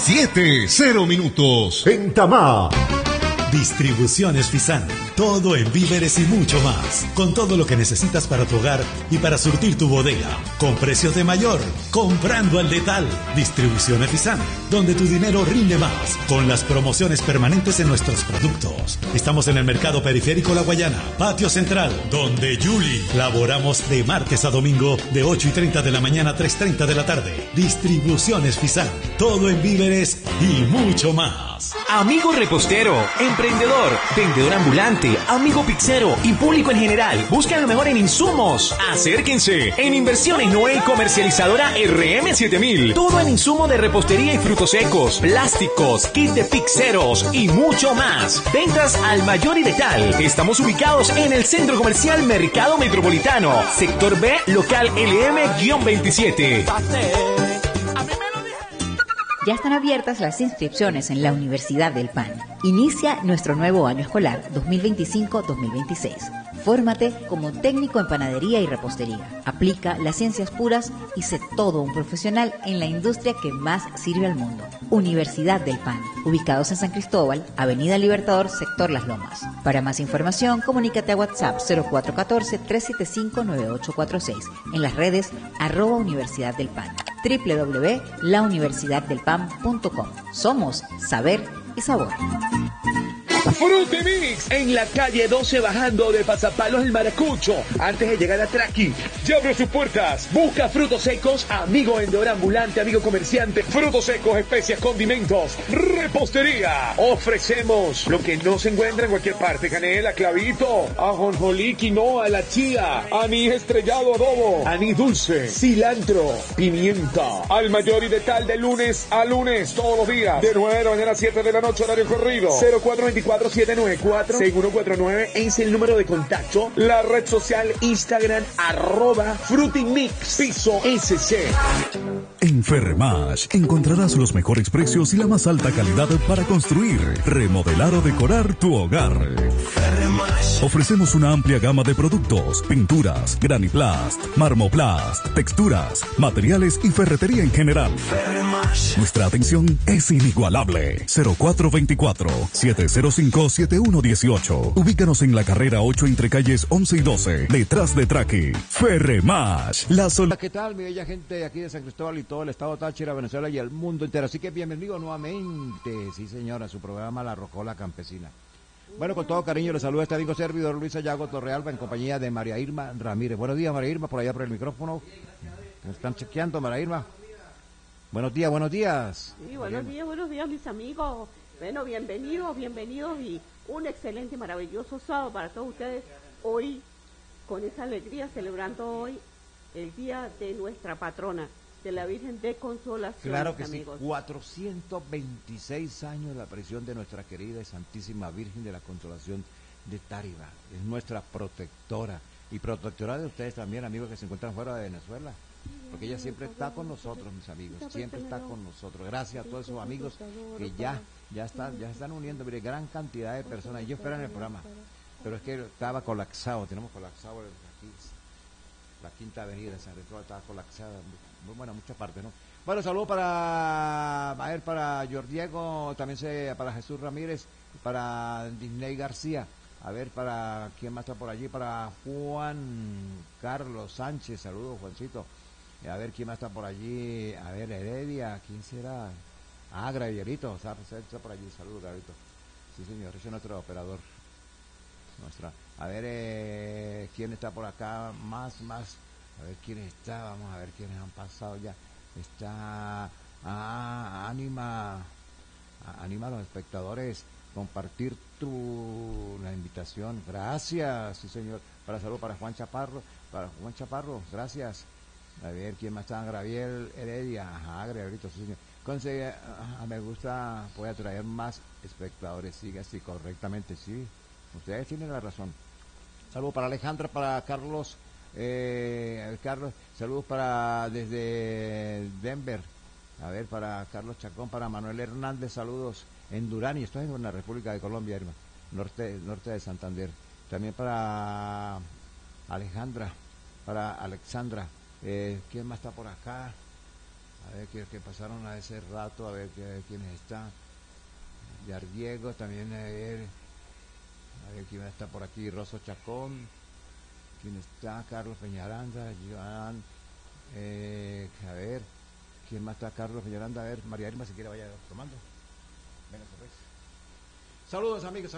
7:00 en Tamá. Distribuciones Fisan, todo en víveres y mucho más, con todo lo que necesitas para tu hogar y para surtir tu bodega, con precios de mayor, comprando al detal. Distribuciones Fisan, donde tu dinero rinde más, con las promociones permanentes en nuestros productos. Estamos en el Mercado Periférico La Guayana, Patio Central, donde Yuli. Laboramos de martes a domingo, de 8:30 de la mañana a 3:30 de la tarde. Distribuciones Fisan, todo en víveres y mucho más. Amigo repostero, emprendedor, vendedor ambulante, amigo pizzero y público en general, buscan lo mejor en insumos. Acérquense. En Inversiones Noé Comercializadora RM7000. Todo en insumo de repostería y frutos secos, plásticos, kit de pizzeros y mucho más. Ventas al mayor y detal. Estamos ubicados en el Centro Comercial Mercado Metropolitano, Sector B, local LM-27. Ya están abiertas las inscripciones en la Universidad del Pan. Inicia nuestro nuevo año escolar 2025-2026. Fórmate como técnico en panadería y repostería. Aplica las ciencias puras y sé todo un profesional en la industria que más sirve al mundo. Universidad del Pan. Ubicados en San Cristóbal, Avenida Libertador, sector Las Lomas. Para más información, comunícate a WhatsApp 0414-375-9846. En las redes @Universidad del Pan. www.launiversidaddelpan.com. Somos saber y sabor. Frutimix en la calle 12 bajando de Pasapalos el Maracucho antes de llegar a Traqui. Ya abre sus puertas. Busca frutos secos, amigo vendedor ambulante, amigo comerciante. Frutos secos, especias, condimentos, repostería. Ofrecemos lo que no se encuentra en cualquier parte: canela, clavito, ajonjolí, quinoa, la chía, anís estrellado, adobo, anís dulce, cilantro, pimienta. Al mayor y detal de lunes a lunes, todos los días, de 9 de la mañana a 7 de la noche, horario corrido. 0424-794-6149 es el número de contacto. La red social Instagram @Frutimix Piso SC. En Ferremash encontrarás los mejores precios y la más alta calidad para construir, remodelar o decorar tu hogar. Ofrecemos una amplia gama de productos: pinturas, graniplast, marmoplast, texturas, materiales y ferretería en general. Nuestra atención es inigualable. 0424-705-7118. Ubícanos en la carrera 8 entre calles 11 y 12, detrás de Traqui. Ferremash, la sola. ¿Qué tal, mi bella gente de aquí de San Cristóbal y todo el estado Táchira, Venezuela y el mundo entero? Así que bienvenido nuevamente, sí señora, a su programa La Rocola Campesina. Bueno, con todo cariño le saluda este amigo servidor Luis Sayago Torrealba en compañía de María Irma Ramírez. Buenos días, María Irma, por allá por el micrófono. ¿Me están chequeando, María Irma? Buenos días, buenos días. Sí, buenos días, mis amigos. Bueno, bienvenidos y un excelente, maravilloso sábado para todos ustedes. Hoy, con esa alegría, celebrando hoy el día de nuestra patrona, de la Virgen de Consolación. Claro que amigos. Sí, 426 años de la aparición de nuestra querida y Santísima Virgen de la Consolación de Táriba. Es nuestra protectora y protectora de ustedes también, amigos que se encuentran fuera de Venezuela. Porque ella siempre está con nosotros, mis amigos, siempre está con nosotros. Gracias a todos esos amigos que ya están uniendo, mire, gran cantidad de personas. Yo espero en el programa, pero es que estaba colapsado, tenemos colapsado aquí, la Quinta Avenida de San Cristóbal estaba colapsada, bueno, muchas partes, ¿no? Bueno, saludos para Jordiego, también para Jesús Ramírez, para Disney García. A ver, para quién más está por allí, para Juan Carlos Sánchez, saludos, Juancito. A ver quién más está por allí, a ver, Heredia, ¿quién será? Gravierito, está por allí, saludos, Gravito. Sí, señor, ese es nuestro operador. A ver, quién está por acá, más. A ver quién está, vamos a ver quiénes han pasado ya. Está, anima a los espectadores compartir la invitación. Gracias, sí señor. Salud para Juan Chaparro, gracias. A ver, ¿quién más está? Graviel Heredia, Gravierito, sí señor. Entonces, me gusta, voy a traer más espectadores, sigue así correctamente, sí. Ustedes tienen la razón. Saludos para Alejandra, para Carlos, saludos desde Denver. A ver, para Carlos Chacón, para Manuel Hernández, saludos en Durán, y esto es en la República de Colombia, hermano, norte de Santander. También para Alejandra, para Alexandra. ¿Quién más está por acá? A ver que pasaron a ese rato, a ver quiénes están. Yardiego también, a ver quién está por aquí. Rosso Chacón, quién está. Carlos Peñaranda, Joan, a ver, quién más está. Carlos Peñaranda, a ver, María Irma, si quiere vaya tomando. Venga, pues. Saludos, amigos.